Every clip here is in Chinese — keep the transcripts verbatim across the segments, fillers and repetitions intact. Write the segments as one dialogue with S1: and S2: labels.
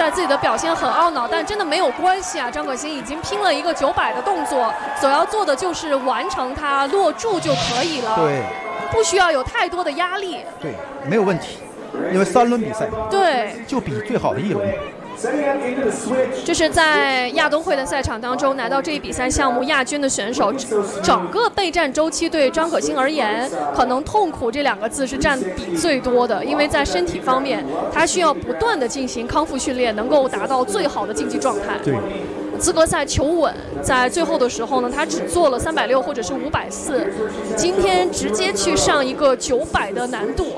S1: 在自己的表现很懊恼，但真的没有关系啊！张可欣已经拼了一个九百的动作，所要做的就是完成它，落柱就可以了。
S2: 对，
S1: 不需要有太多的压力。
S2: 对，没有问题，因为三轮比赛，
S1: 对，
S2: 就比最好的一轮。
S1: 就是在亚冬会的赛场当中拿到这一比赛项目亚军的选手，整个备战周期对张可欣而言，可能痛苦这两个字是占比最多的，因为在身体方面，他需要不断的进行康复训练，能够达到最好的竞技状态。
S2: 对。
S1: 资格赛求稳，在最后的时候呢，他只做了三百六或者是五百四，今天直接去上一个九百的难度。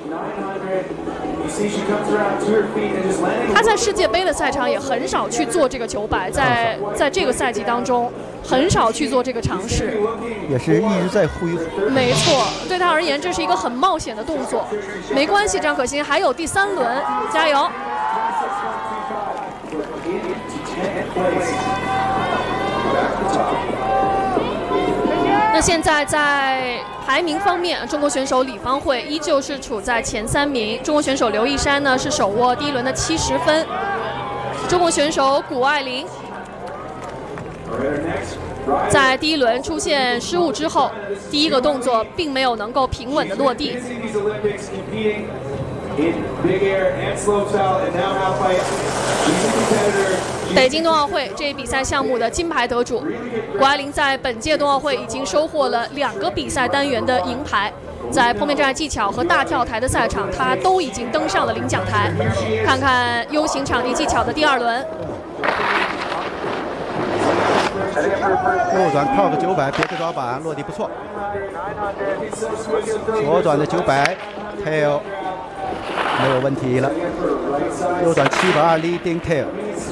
S1: 他在世界杯的赛场也很少去做这个九百，在在这个赛季当中很少去做这个尝试，
S2: 也是一直在恢复。
S1: 没错，对他而言这是一个很冒险的动作。没关系，张可欣还有第三轮，加油！那现在在排名方面，中国选手李方慧依旧是处在前三名，中国选手刘一山呢是手握第一轮的七十分，中国选手谷爱凌在第一轮出现失误之后，第一个动作并没有能够平稳的落地。北京冬奥会这一比赛项目的金牌得主谷爱凌在本届冬奥会已经收获了两个比赛单元的银牌，在坡面站技巧和大跳台的赛场，她都已经登上了领奖台。看看 U 型场地技巧的第二轮，
S2: 右转靠个九百，别克抓板落地不错。左转的九百 tail 没有问题了。右转七百二 leading tail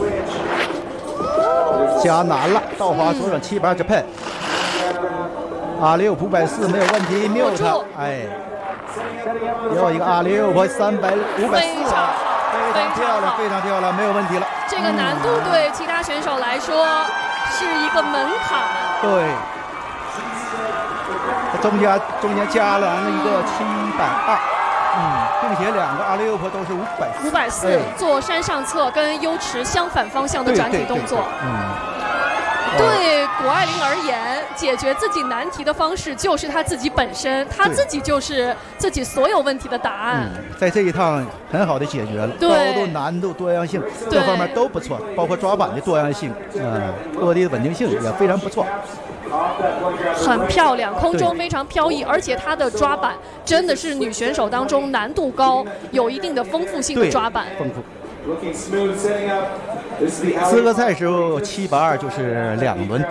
S2: 加难了，倒滑左转七百二 Japan。阿六五百四没有问题 ，mute 哎，又一个阿六和三百五百四，非常漂亮，非常漂亮，没有问题了。
S1: 这个难度对其他选手来说是一个门槛。
S2: 对，中间中间加了一个七百二，嗯，并且两个阿六坡都是五百四，
S1: 五百四做山上侧跟优池相反方向的转体动作。
S2: 嗯。
S1: 对谷爱凌而言，解决自己难题的方式就是她自己本身，她自己就是自己所有问题的答案。
S2: 嗯、在这一趟很好的解决了，高度、难度、多样性各方面都不错，包括抓板的多样性，嗯，落地的稳定性也非常不错，
S1: 很漂亮，空中非常飘逸，而且她的抓板真的是女选手当中难度高、有一定的丰富性的抓板。
S2: 丰富。资格赛时候七百二就是两轮